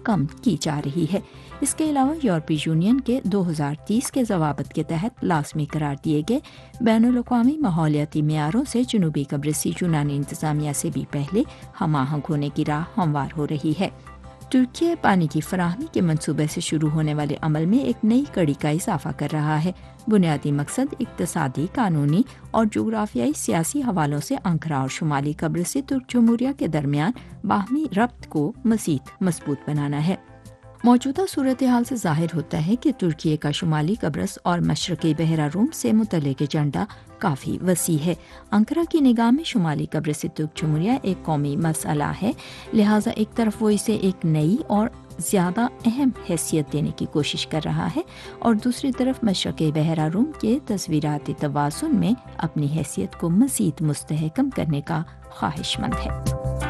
कम की जा रही है। इसके अलावा यूरोपीय यूनियन के 2030 के ज़वाबित के तहत लाज़मी करार दिए गए बैनुल-अक़वामी माहौलियाती मेयारों से जनूबी कब्रिसी यूनानी इंतज़ामिया से भी पहले हम आहंग होने की राह हमवार हो रही है। तुर्की पानी की फराहमी के मंसूबे से शुरू होने वाले अमल में एक नई कड़ी का इजाफा कर रहा है। बुनियादी मकसद इक्तसादी, कानूनी और जोग्राफियाई सियासी हवालों से अंकारा और शुमाली कब्रिस से तुर्क जमहूरिया के दरमियान बाहमी रब्त को मज़ीद मजबूत बनाना है। मौजूदा सूरत हाल से जाहिर होता है कि तुर्की का शुमाली कब्रस और मशरक़ी बहरा रूम से मुतल्लिक़ एजेंडा काफ़ी वसी है। अंकारा की निगाह में शुमाली कब्रस तुर्क जमहूरिया एक कौमी मसला है, लिहाजा एक तरफ वो इसे एक नई और ज़्यादा अहम हैसियत देने की कोशिश कर रहा है और दूसरी तरफ मशरक़ी बहरा रूम के तस्वीराती तवाज़ुन में अपनी हैसियत को मज़ीद मुस्तहकम करने का ख्वाहिशमंद है।